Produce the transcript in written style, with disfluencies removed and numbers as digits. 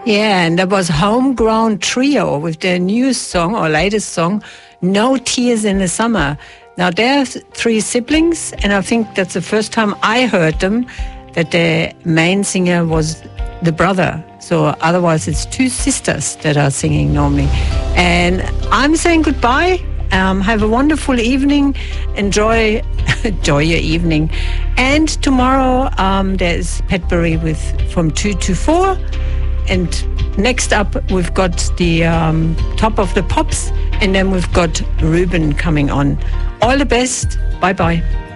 Yeah, and that was Homegrown Trio with their newest song or latest song, No Tears in the Summer. Now, they're three siblings, and I think that's the first time I heard them, that the main singer was the brother. So otherwise it's two sisters that are singing normally. And I'm saying goodbye. Have a wonderful evening. Enjoy your evening. And tomorrow there's Petbury with from 2 to 4. And next up we've got the Top of the Pops, and then we've got Ruben coming on. All the best. Bye-bye.